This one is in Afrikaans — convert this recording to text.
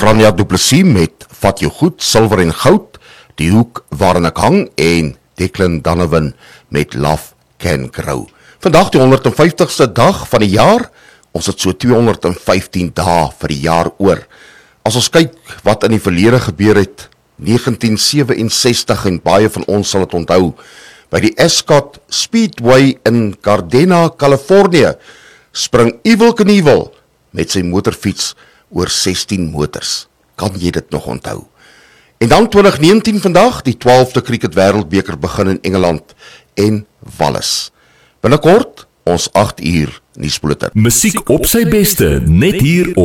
Franja Du Plessis met Vat Jou Goed, Silver en Goud, Die Hoek Waarin Ek Hang, en Declan Donovan met Love Can Grow. Vandag die 150ste dag van die jaar, ons het so 215 dae vir die jaar oor. As ons kyk wat in die verlede gebeur het, 1967, en baie van ons sal het onthou, by die Ascot Speedway in Gardena, Californië, spring Evel Knievel met sy motorfiets oor 16 motors. Kan jy dit nog onthou? En dan 2019 vandag, die 12de Cricket Wêreldbeker begin in Engeland en Wallis. Binnekort, ons 8 uur nuusbulletin. Musiek op sy beste, net hier op